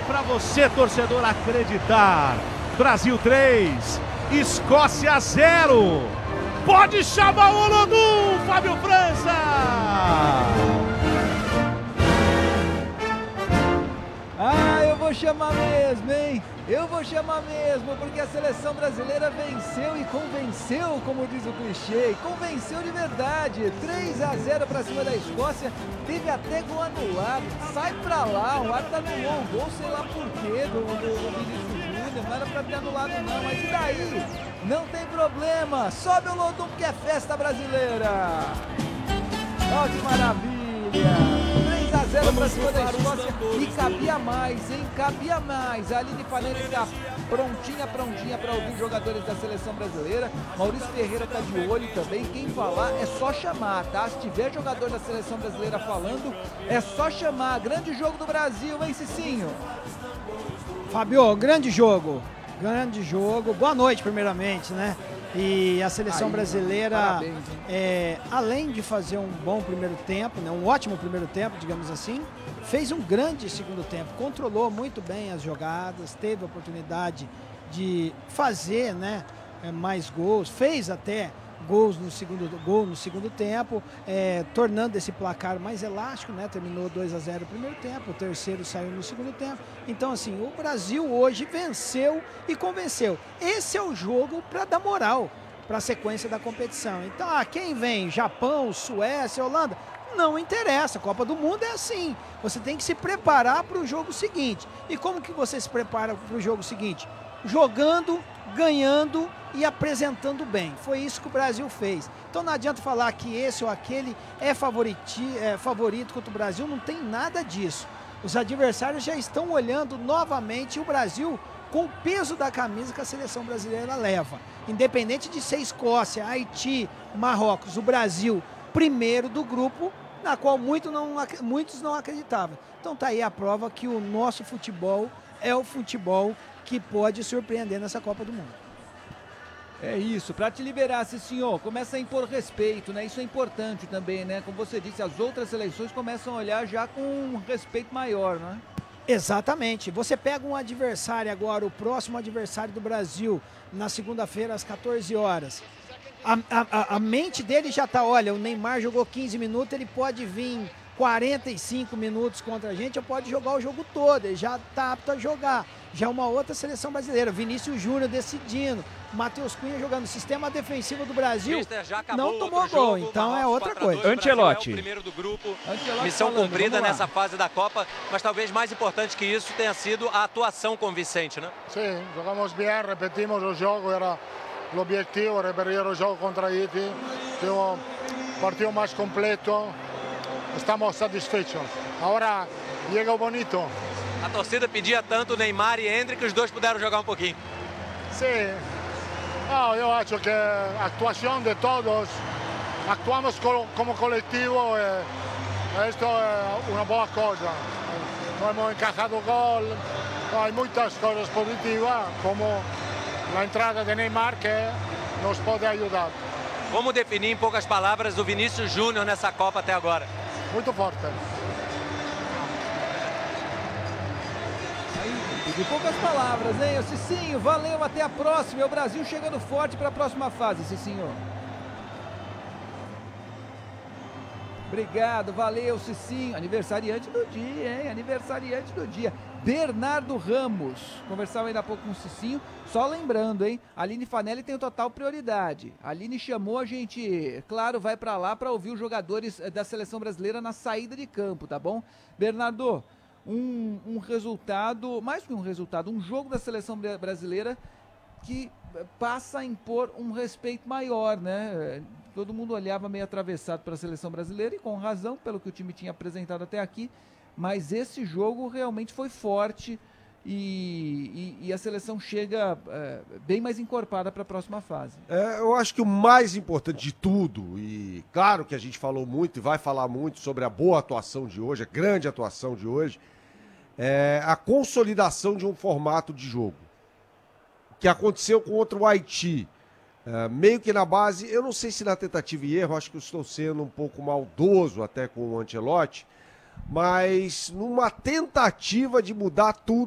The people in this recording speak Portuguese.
para você, torcedor, acreditar. Brasil 3, Escócia 0. Pode chamar o Olodum, Fábio França! Eu vou chamar mesmo, hein? Eu vou chamar mesmo, porque a seleção brasileira venceu e convenceu, como diz o clichê, convenceu de verdade. 3-0 pra cima da Escócia, teve até gol anulado. Sai pra lá, o árbitro anulou o gol, sei lá por quê, do Vinícius Júnior, não era pra ter anulado não, mas e daí? Não tem problema, sobe o Olodum que é festa brasileira. Olha que maravilha! 3-0 pra cima da Escócia e cabia mais, hein? Cabia mais. A Aline Fanelli está prontinha para ouvir os jogadores da seleção brasileira. Maurício Ferreira tá de olho também. Quem falar é só chamar, tá? Se tiver jogador da seleção brasileira falando, é só chamar. Grande jogo do Brasil, hein, Cicinho? Fábio, grande jogo. Grande jogo. Boa noite, primeiramente, né? E a seleção brasileira, parabéns, além de fazer um bom primeiro tempo, né, um ótimo primeiro tempo, digamos assim, fez um grande segundo tempo, controlou muito bem as jogadas, teve a oportunidade de fazer, né, mais gols, fez até gols no segundo tempo, tornando esse placar mais elástico, né? Terminou 2-0 no primeiro tempo, o terceiro saiu no segundo tempo. Então, assim, o Brasil hoje venceu e convenceu. Esse é o jogo para dar moral para a sequência da competição. Então, quem vem? Japão, Suécia, Holanda? Não interessa, a Copa do Mundo é assim. Você tem que se preparar para o jogo seguinte. E como que você se prepara para o jogo seguinte? Jogando, ganhando e apresentando bem. Foi isso que o Brasil fez. Então não adianta falar que esse ou aquele é favorito contra o Brasil, não tem nada disso. Os adversários já estão olhando novamente o Brasil com o peso da camisa que a seleção brasileira leva. Independente de ser Escócia, Haiti, Marrocos, o Brasil primeiro do grupo, na qual muitos não acreditavam. Então tá aí a prova que o nosso futebol é o futebol que pode surpreender nessa Copa do Mundo. É isso, para te liberar, senhor, começa a impor respeito, né? Isso é importante também, né? Como você disse, as outras seleções começam a olhar já com um respeito maior, né? Exatamente. Você pega um adversário agora, o próximo adversário do Brasil, na segunda-feira às 14 horas. A mente dele já tá, olha, o Neymar jogou 15 minutos, ele pode vir 45 minutos contra a gente, ou pode jogar o jogo todo, ele já tá apto a jogar. Já uma outra seleção brasileira, Vinícius Júnior decidindo, Matheus Cunha jogando. O sistema defensivo do Brasil não tomou gol, então é outra coisa. Ancelotti. É o primeiro do grupo, missão cumprida nessa fase da Copa, mas talvez mais importante que isso tenha sido a atuação convincente, né? Sim, jogamos bem, repetimos o jogo, era o objetivo, repetir o jogo contra Haiti, foi um partido mais completo, estamos satisfeitos. Agora chega o bonito. A torcida pedia tanto Neymar e Endrick que os dois puderam jogar um pouquinho. Sim, eu acho que a atuação de todos, actuamos como coletivo e isto é uma boa coisa. Não hemos encajado gol, há muitas coisas positivas, como a entrada de Neymar que nos pode ajudar. Como definir em poucas palavras o Vinícius Júnior nessa Copa até agora? Muito forte. De poucas palavras, hein? Cicinho, valeu, até a próxima. É o Brasil chegando forte para a próxima fase, Cicinho. Obrigado, valeu, Cicinho. Aniversariante do dia, hein? Aniversariante do dia. Bernardo Ramos. Conversava ainda há pouco com o Cicinho. Só lembrando, hein? A Aline Fanelli tem total prioridade. A Aline chamou a gente, claro, vai para lá para ouvir os jogadores da seleção brasileira na saída de campo, tá bom? Bernardo, um resultado, mais que um resultado, um jogo da seleção brasileira que passa a impor um respeito maior, né? Todo mundo olhava meio atravessado para a seleção brasileira e com razão, pelo que o time tinha apresentado até aqui, mas esse jogo realmente foi forte e a seleção chega bem mais encorpada para a próxima fase. Eu acho que o mais importante de tudo, e claro que a gente falou muito e vai falar muito sobre a boa atuação de hoje, a grande atuação de hoje, é a consolidação de um formato de jogo. O que aconteceu contra o Haiti, meio que na base, eu não sei se na tentativa e erro, acho que eu estou sendo um pouco maldoso até com o Ancelotti, mas numa tentativa de mudar tudo